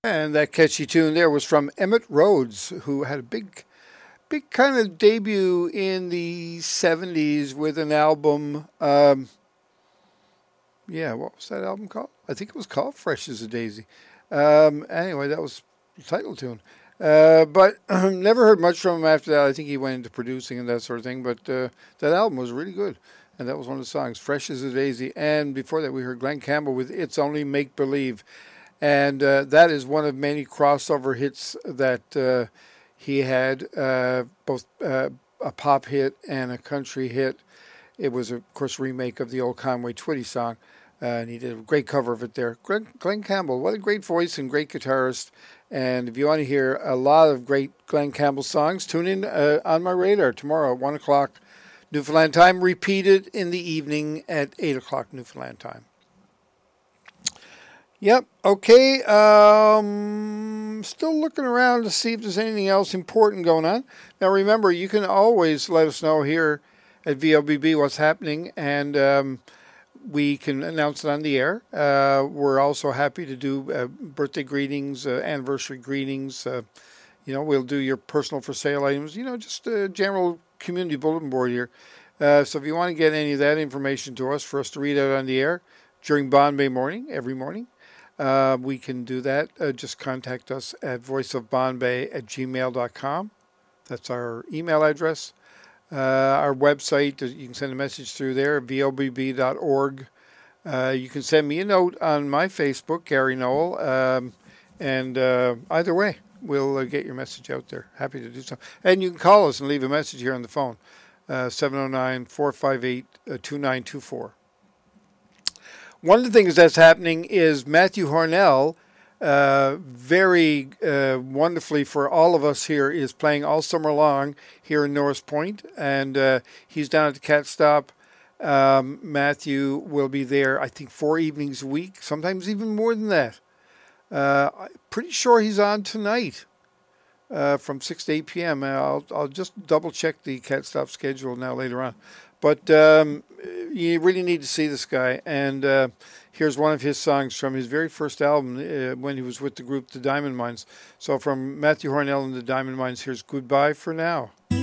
And that catchy tune there was from Emmett Rhodes, who had a big kind of debut in the 70s with an album. What was that album called? I think it was called Fresh as a Daisy. Anyway, that was the title tune. But never heard much from him after that. I think he went into producing and that sort of thing. But that album was really good. And that was one of the songs, Fresh as a Daisy. And before that, we heard Glenn Campbell with It's Only Make Believe. And that is one of many crossover hits that he had, both a pop hit and a country hit. It was, of course, a remake of the old Conway Twitty song. And he did a great cover of it there. Glenn Campbell, what a great voice and great guitarist. And if you want to hear a lot of great Glenn Campbell songs, tune in on my radar tomorrow at 1 o'clock Newfoundland time, repeated in the evening at 8 o'clock Newfoundland time. Yep, okay. Still looking around to see if there's anything else important going on. Now remember, you can always let us know here at VOBB what's happening, and we can announce it on the air. We're also happy to do birthday greetings, anniversary greetings. We'll do your personal for sale items, just a general community bulletin board here. So if you want to get any of that information to us for us to read out on the air during Bombay morning, every morning, we can do that. Just contact us at voiceofbombay@gmail.com. That's our email address. Our website, you can send a message through there, vobb.org. You can send me a note on my Facebook, Gary Noel, and either way, we'll get your message out there. Happy to do so. And you can call us and leave a message here on the phone, 709-458-2924. One of the things that's happening is Matthew Hornell, very wonderfully for all of us here, is playing all summer long here in Norris Point, and he's down at the Cat Stop. Matthew will be there, I think, 4 evenings a week, sometimes even more than that. Pretty sure he's on tonight from 6 to 8 p.m. I'll just double check the Cat Stop schedule now later on. But you really need to see this guy. And here's one of his songs from his very first album when he was with the group The Diamond Mines. So from Matthew Hornell and The Diamond Mines, here's Goodbye for Now.